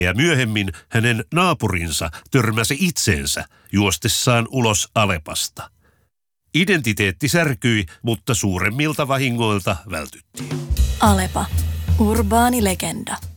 Ja myöhemmin hänen naapurinsa törmäsi itseensä juostessaan ulos Alepasta. Identiteetti särkyi, mutta suuremmilta vahingoilta vältyttiin. Alepa. Urbaani legenda.